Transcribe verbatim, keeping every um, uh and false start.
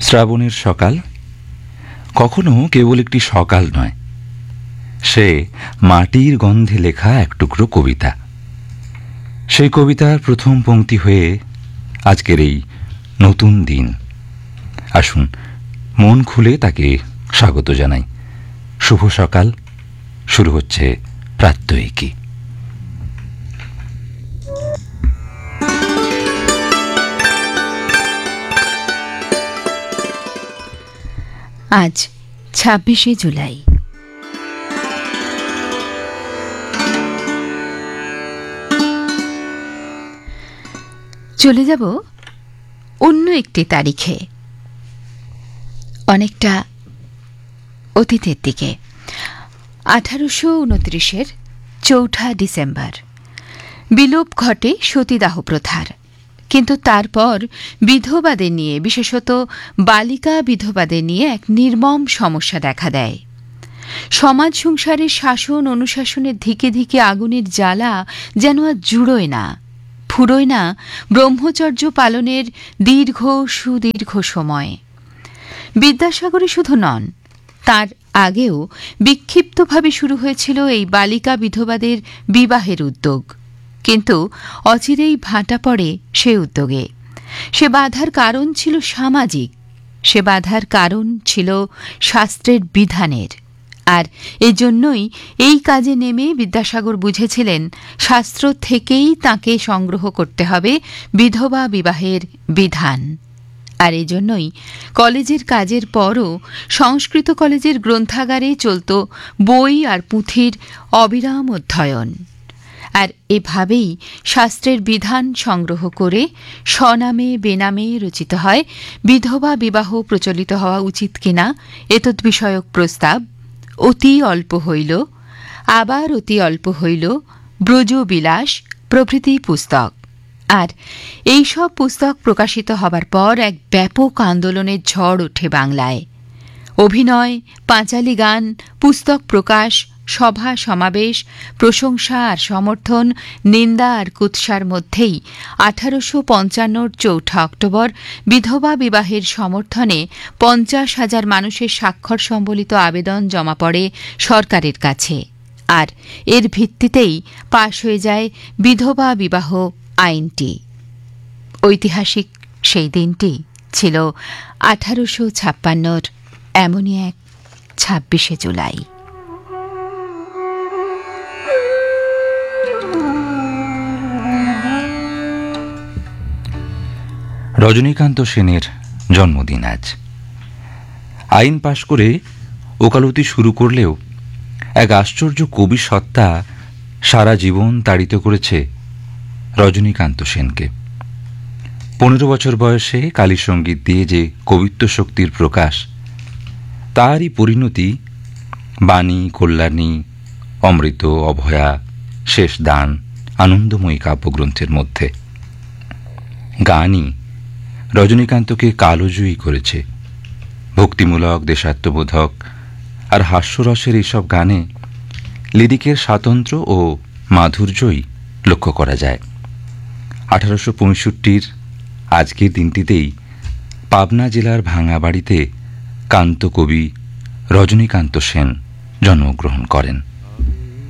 শ্রাবণের সকাল কখনো কেবল একটি সকাল নয়, সে মাটির গন্ধে লেখা এক টুকরো কবিতা। সেই কবিতার প্রথম পংক্তি হয়ে আজকের এই নতুন দিন। আসুন মন খুলে তাকে স্বাগত জানাই। শুভ সকাল, শুরু হচ্ছে প্রাত্যহিকী। আজ ছাব্বিশে জুলাই। চলে যাব অন্য একটি তারিখে, অনেকটা অতীতের দিকে। আঠারোশো উনত্রিশের চৌঠা ডিসেম্বর বিলোপ ঘটে সতীদাহ প্রথার। কিন্তু তারপর বিধবাদের নিয়ে, বিশেষত বালিকা বিধবাদের নিয়ে এক নির্মম সমস্যা দেখা দেয়। সমাজ সংসারের শাসন অনুশাসনের ধিকে ধিকে আগুনের জ্বালা যেন আর জুড়োয় না, ফুরোয় না ব্রহ্মচর্য পালনের দীর্ঘ সুদীর্ঘ সময়। বিদ্যাসাগরে শুধু নন, তার আগেও বিক্ষিপ্তভাবে শুরু হয়েছিল এই বালিকা বিধবাদের বিবাহের উদ্যোগ। কিন্তু অচিরেই ভাটা পড়ে সে উদ্যোগে। সে বাধার কারণ ছিল সামাজিক, সে বাধার কারণ ছিল শাস্ত্রের বিধানের। আর এজন্যই এই কাজে নেমে বিদ্যাসাগর বুঝেছিলেন শাস্ত্র থেকেই তাকে সংগ্রহ করতে হবে বিধবা বিবাহের বিধান। আর এজন্যই কলেজের কাজের পরও সংস্কৃত কলেজের গ্রন্থাগারে চলত বই আর পুঁথির অবিরাম অধ্যয়ন। আর এভাবেই শাস্ত্রের বিধান সংগ্রহ করে স্বনামে বেনামে রচিত হয় বিধবা বিবাহ প্রচলিত হওয়া উচিত কিনা এতৎ বিষয়ক প্রস্তাব। অতি অল্প হইল, আবার অতি অল্প হইল, ব্রজবিলাস প্রভৃতি পুস্তক। আর এইসব পুস্তক প্রকাশিত হবার পর এক ব্যাপক আন্দোলনের ঝড় ওঠে বাংলায়। অভিনয়, পাঁচালী গান, পুস্তক প্রকাশ, সভা সমাবেশ, প্রশংসা আর সমর্থন, নিন্দা আর কুৎসার মধ্যেই আঠারোশো পঞ্চান্নর চৌঠা অক্টোবর বিধবা বিবাহের সমর্থনে পঞ্চাশ হাজার মানুষের স্বাক্ষর সম্বলিত আবেদন জমা পড়ে সরকারের কাছে। আর এর ভিত্তিতেই পাশ হয়ে যায় বিধবা বিবাহ আইনটি। ঐতিহাসিক সেই দিনটি ছিল আঠারোশো ছাপ্পান্নর এমনই এক ছাব্বিশে জুলাই। রজনীকান্ত সেনের জন্মদিন আজ। আইন পাশ করে ওকালতি শুরু করলেও এক আশ্চর্য কবি সত্তা সারা জীবন তাড়িত করেছে রজনীকান্ত সেনকে। পনেরো বছর বয়সে কালী সঙ্গীত দিয়ে যে কবিত্ব শক্তির প্রকাশ, তারই পরিণতি বাণী, কল্যাণী, অমৃত, অভয়া, শেষ দান, আনন্দময়ী কাব্যগ্রন্থের মধ্যে। গানই রজনীকান্তকে কালজয়ী করেছে। ভক্তিমূলক, দেশাত্মবোধক আর হাস্যরসের এইসব গানে লিরিকের স্বাতন্ত্র্য ও মাধুর্যই লক্ষ্য করা যায়। আঠারোশো পঁয়ষট্টির আজকের দিনটিতেই পাবনা জেলার ভাঙাবাড়িতে কান্ত কবি রজনীকান্ত সেন জন্মগ্রহণ করেন।